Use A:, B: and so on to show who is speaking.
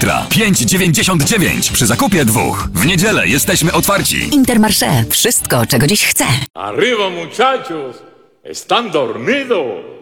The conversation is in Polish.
A: Ekstra 5,99 przy zakupie 2. W niedzielę jesteśmy otwarci.
B: Intermarché. Wszystko, czego dziś chcę.
C: Arriba, muchachos. Están dormidos.